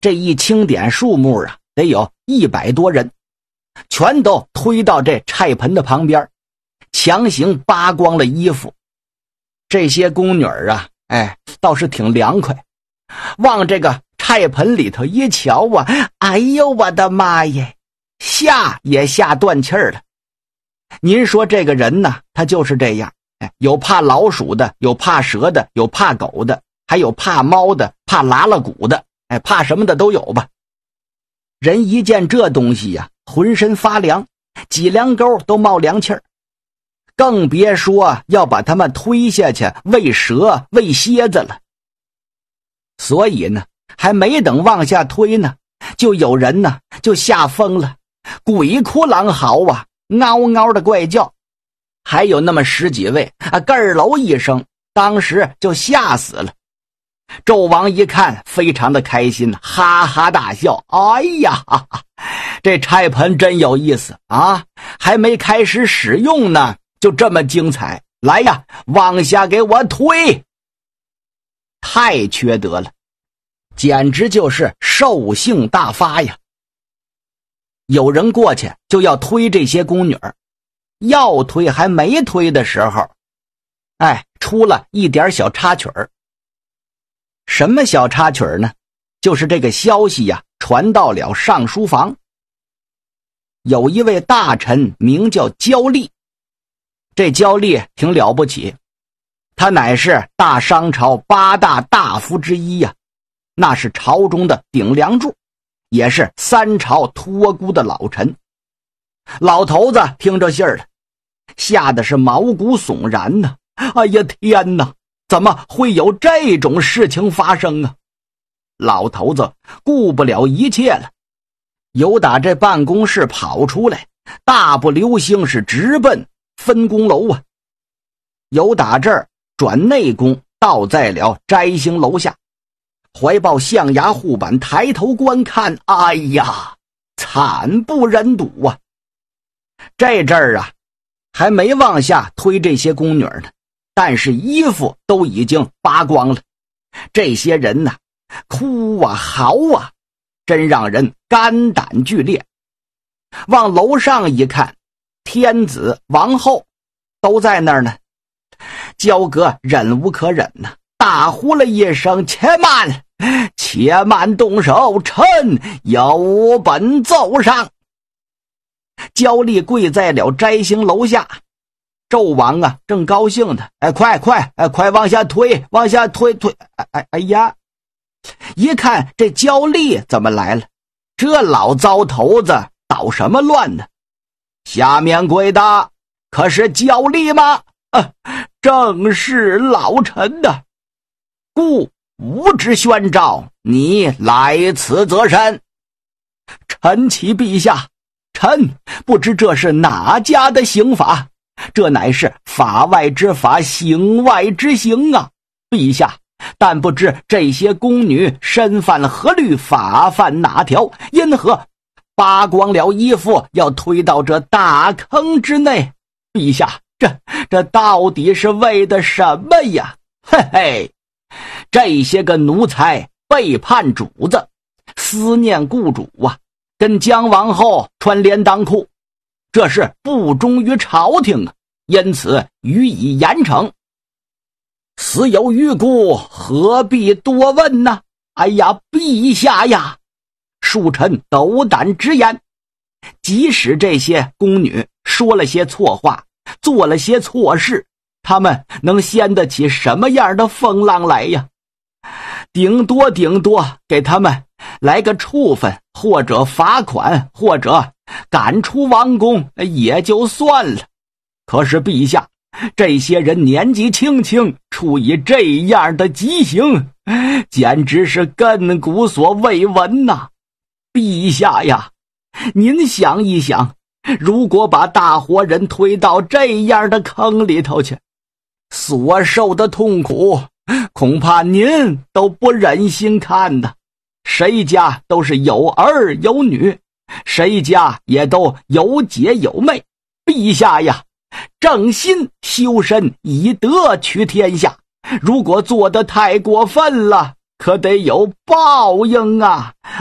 这一清点数目啊，得有100多人，全都推到这菜盆的旁边，强行扒光了衣服。这些宫女啊，倒是挺凉快，往这个菜盆里头一瞧啊，哎呦我的妈耶，吓也吓断气儿了。您说这个人呢，他就是这样，有怕老鼠的，有怕蛇的，有怕狗的，还有怕猫的，怕拉拉骨的，怕什么的都有吧。人一见这东西呀，浑身发凉，脊梁沟都冒凉气儿，更别说要把他们推下去喂蛇喂蝎子了。所以呢，还没等往下推呢，就有人呢就吓疯了，鬼哭狼嚎啊，嗷嗷的怪叫。还有那么10几位咯儿喽一声，当时就吓死了。纣王一看非常的开心，哈哈大笑，哎呀，这菜盆真有意思啊，还没开始使用呢就这么精彩，来呀，往下给我推。太缺德了，简直就是兽性大发呀。有人过去就要推这些宫女，要推还没推的时候，出了一点小插曲儿。什么小插曲儿呢？就是这个消息呀，传到了上书房。有一位大臣名叫焦厉，这焦厉挺了不起，他乃是大商朝8大大夫之一呀，那是朝中的顶梁柱，也是3朝托孤的老臣。老头子听着信儿了，吓得是毛骨悚然呢。哎呀天哪，怎么会有这种事情发生啊？老头子顾不了一切了，由打这办公室跑出来，大步流星是直奔分宫楼啊。由打这儿转内宫，到在了摘星楼下，怀抱象牙护板，抬头观看，哎呀，惨不忍睹啊！这阵儿啊，还没往下推这些宫女呢，但是衣服都已经扒光了。这些人呢，哭啊嚎啊，真让人肝胆俱裂。往楼上一看，天子王后都在那儿呢。焦哥忍无可忍呐，大呼了一声：且慢，且慢动手，臣有本奏上。焦厉跪在了摘星楼下，纣王啊正高兴的，快往下推，往下推。哎呀，一看这焦厉怎么来了，这老糟头子捣什么乱呢？下面跪的可是焦厉吗？正是老臣的，故吾之宣召，你来此则甚？臣启陛下，臣不知这是哪家的刑法，这乃是法外之法，刑外之刑啊！陛下，但不知这些宫女身犯何律，法犯哪条，因何扒光了衣服要推到这大坑之内？陛下，这到底是为的什么呀？嘿嘿，这些个奴才背叛主子，思念雇主啊，跟姜王后穿连裆裤，这是不忠于朝廷啊，因此予以严惩。死有余辜，何必多问呢？哎呀，陛下呀，恕臣斗胆直言，即使这些宫女说了些错话，做了些错事，他们能掀得起什么样的风浪来呀？顶多给他们来个处分，或者罚款，或者赶出王宫也就算了。可是陛下，这些人年纪轻轻，处以这样的极刑，简直是亘古所未闻呐！陛下呀，您想一想，如果把大活人推到这样的坑里头去，所受的痛苦，恐怕您都不忍心看的。谁家都是有儿有女，谁家也都有姐有妹。陛下呀，正心修身，以德取天下，如果做得太过分了， 可得有报应啊！